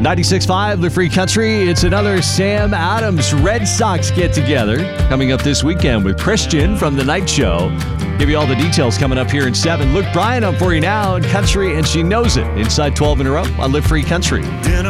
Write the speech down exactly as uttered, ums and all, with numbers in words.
ninety-six point five, The Free Country. It's another Sam Adams Red Sox get-together coming up this weekend with Christian from The Night Show. Give you all the details coming up here in seven. Luke Bryan on for you now in Country, and she knows it. Inside twelve in a row on Live Free Country.